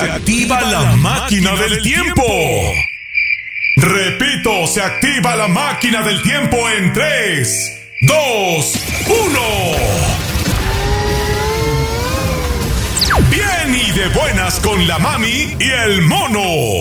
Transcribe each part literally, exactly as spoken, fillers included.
activa la máquina del tiempo. Repito, se activa la máquina del tiempo en tres, dos, uno. Bien y de buenas con la mami y el mono.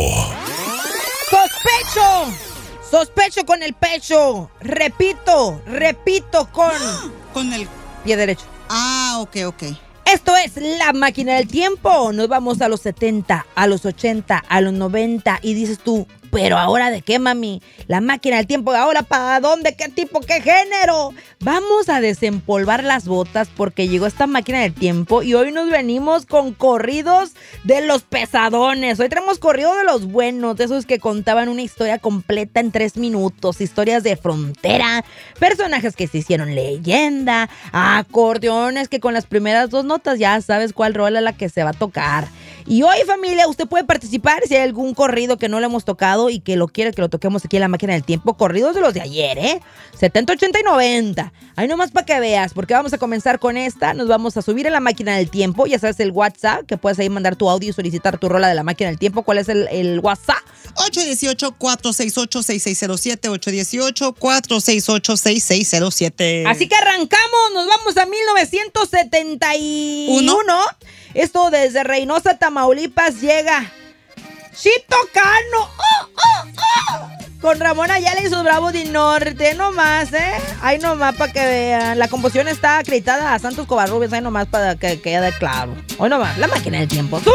¡Sospecho! ¡Sospecho con el pecho! Repito, repito con... Con el... pie derecho. Ah, ok, ok. Esto es la máquina del tiempo. Nos vamos a los setenta, a los ochenta, a los noventa y dices tú, ¿pero ahora de qué, mami? La máquina del tiempo, ¿ahora para dónde? ¿Qué tipo? ¿Qué género? Vamos a desempolvar las botas porque llegó esta máquina del tiempo y hoy nos venimos con corridos de los pesadones. Hoy tenemos corridos de los buenos, de esos que contaban una historia completa en tres minutos, historias de frontera, personajes que se hicieron leyenda, acordeones que con las primeras dos notas ya sabes cuál rola es la que se va a tocar. Y hoy, familia, usted puede participar si hay algún corrido que no le hemos tocado y que lo quiere que lo toquemos aquí en la máquina del tiempo. Corridos de los de ayer, ¿eh? setenta, ochenta y noventa. Ahí nomás para que veas, porque vamos a comenzar con esta. Nos vamos a subir a la máquina del tiempo. Ya sabes el WhatsApp, que puedes ahí mandar tu audio y solicitar tu rola de la máquina del tiempo. ¿Cuál es el, el WhatsApp? ocho uno ocho, cuatro seis ocho, seis seis cero siete. ocho uno ocho, cuatro seis ocho, seis seis cero siete. Así que arrancamos. Nos vamos a mil novecientos setenta y uno. ¿Uno? Esto desde Reynosa, Tamaulipas, llega Chito Cano. ¡Oh, oh, oh! Con Ramón Ayala y sus Bravos del Norte. Nomás, ¿eh? Ahí nomás para que vean. La composición está acreditada a Santos Covarrubias. Ahí nomás para que quede claro. Hoy nomás, la máquina del tiempo.